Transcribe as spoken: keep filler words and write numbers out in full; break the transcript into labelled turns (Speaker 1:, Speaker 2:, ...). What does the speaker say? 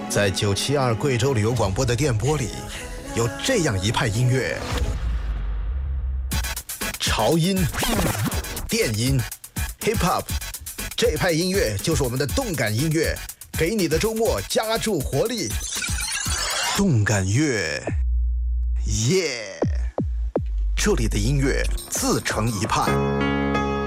Speaker 1: 在九七二贵州旅游广播的电波里，有这样一派音乐：潮音、电音、hip hop， 这派音乐就是我们的动感音乐，给你的周末加注活力。动感乐，耶！这里的音乐自成一派。